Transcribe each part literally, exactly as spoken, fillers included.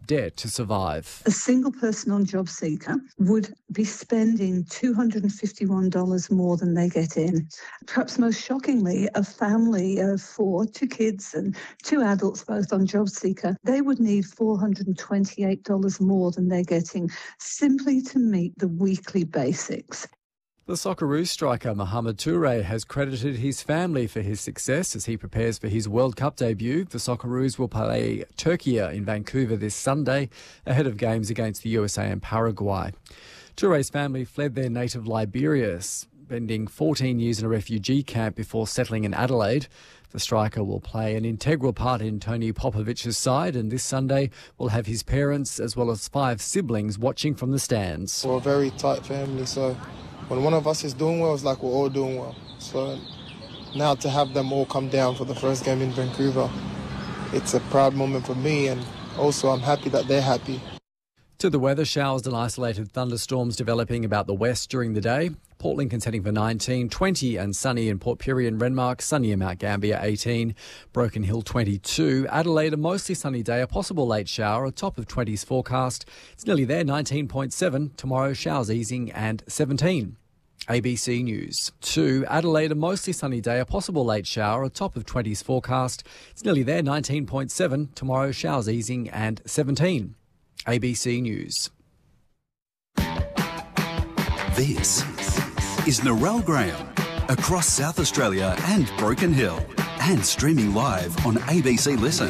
debt to survive. A single person on JobSeeker would be spending two hundred fifty-one dollars more than they get in. Perhaps most shockingly, a family of four, two kids and two adults both on JobSeeker, they would need four hundred twenty-eight dollars more than they're getting simply to meet the weekly basics. The Socceroos striker Mohamed Toure has credited his family for his success as he prepares for his World Cup debut. The Socceroos will play Turkey in Vancouver this Sunday ahead of games against the U S A and Paraguay. Toure's family fled their native Liberia, spending fourteen years in a refugee camp before settling in Adelaide. The striker will play an integral part in Tony Popovic's side, and this Sunday will have his parents as well as five siblings watching from the stands. We're a very tight family, so when one of us is doing well, it's like we're all doing well. So now to have them all come down for the first game in Vancouver, it's a proud moment for me, and also I'm happy that they're happy. To the weather, showers and isolated thunderstorms developing about the west during the day. Port Lincoln setting for nineteen, twenty and sunny in Port Pirie and Renmark, sunny in Mount Gambier eighteen, Broken Hill twenty-two, Adelaide a mostly sunny day, a possible late shower, a top of twenties forecast. It's nearly there, nineteen point seven, tomorrow showers easing and seventeen. A B C News. two. Adelaide a mostly sunny day, a possible late shower, a top of twenties forecast. It's nearly there, nineteen point seven, tomorrow showers easing and seventeen. A B C News. This is Narelle Graham across South Australia and Broken Hill and streaming live on A B C Listen.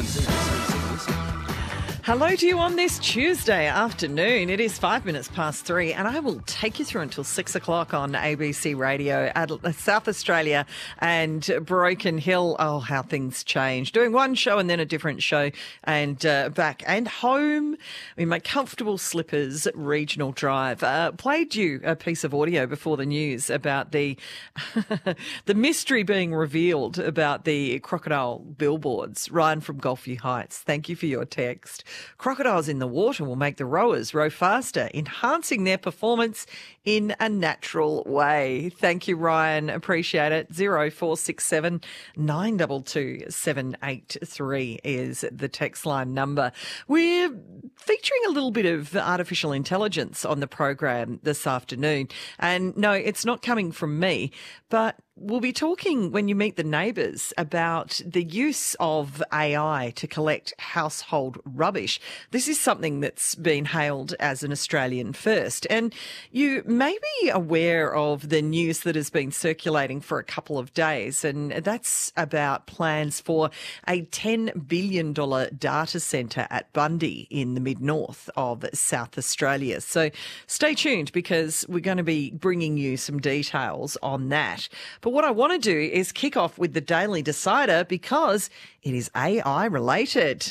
Hello to you on this Tuesday afternoon. It is five minutes past three, and I will take you through until six o'clock on A B C Radio, Adela- South Australia and Broken Hill. Oh, how things change. Doing one show and then a different show, and uh, back and home in my comfortable slippers, regional drive. Uh, played you a piece of audio before the news about the the mystery being revealed about the crocodile billboards. Ryan from Gulfview Heights, thank you for your text. Crocodiles in the water will make the rowers row faster, enhancing their performance in a natural way. Thank you, Ryan. Appreciate it. zero four six seven nine two two seven eight three is the text line number. We're featuring a little bit of artificial intelligence on the program this afternoon. And no, it's not coming from me, but we'll be talking when you meet the neighbours about the use of A I to collect household rubbish. This is something that's been hailed as an Australian first. And you may be aware of the news that has been circulating for a couple of days, and that's about plans for a ten billion dollars data centre at Bundy in the mid-north of South Australia. So stay tuned, because we're going to be bringing you some details on that. But what I want to do is kick off with the Daily Decider, because it is A I related.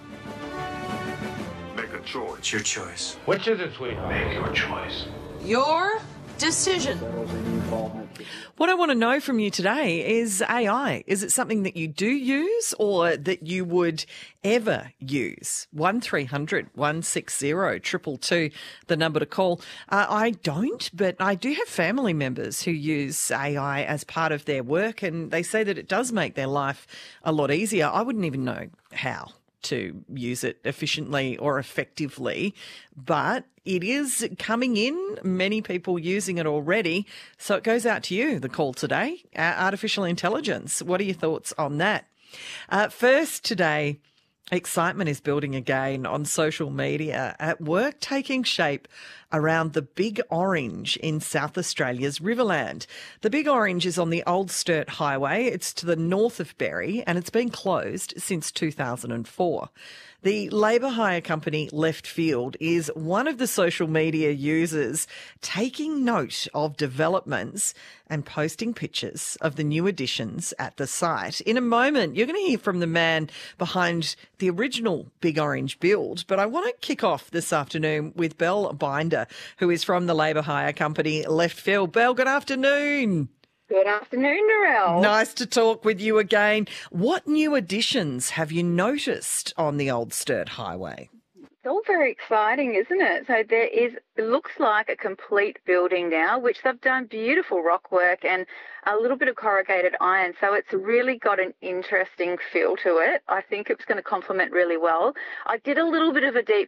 Make a choice. It's your choice. Which is it, sweetheart? Make your choice. Your decision. What I want to know from you today is A I. Is it something that you do use or that you would ever use? one three hundred one six zero two two two, the number to call. Uh, I don't, but I do have family members who use A I as part of their work, and they say that it does make their life a lot easier. I wouldn't even know how to use it efficiently or effectively, but it is coming in, many people using it already. So it goes out to you, the call today, uh, artificial intelligence. What are your thoughts on that? Uh, first today, excitement is building again on social media at work taking shape around the Big Orange in South Australia's Riverland. The Big Orange is on the Old Sturt Highway. It's to the north of Berry, and it's been closed since two thousand four. The labour hire company Left Field is one of the social media users taking note of developments and posting pictures of the new additions at the site. In a moment, you're going to hear from the man behind the original Big Orange build, but I want to kick off this afternoon with Belle Binder, who is from the labour hire company Left Field. Belle, good afternoon. Good afternoon, Narelle. Nice to talk with you again. What new additions have you noticed on the Old Sturt Highway? It's all very exciting, isn't it? So there is, it looks like a complete building now, which they've done beautiful rock work and a little bit of corrugated iron. So it's really got an interesting feel to it. I think it's going to complement really well. I did a little bit of a deep